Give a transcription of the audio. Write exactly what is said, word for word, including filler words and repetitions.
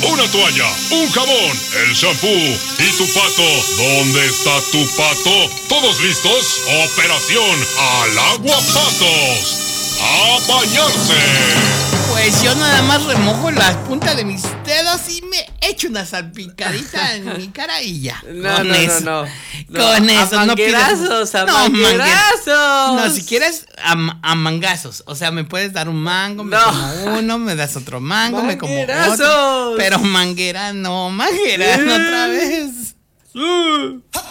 una toalla, un jabón, el shampoo y tu pato. ¿Dónde está tu pato? ¿Todos listos? Operación al agua patos. ¡A bañarse! Pues yo nada más remojo la punta de mis dedos y me echo una salpicadita en mi cara y ya. No, con no, eso. no, no. Con A eso, no pidas. manguerazos, a No, manguerazos. mangue- No, si quieres, a, ma- a mangazos. O sea, me puedes dar un mango, me No. como uno, me das otro mango, me como otro. Manguerazos. Pero manguera no, manguera otra vez. Sí.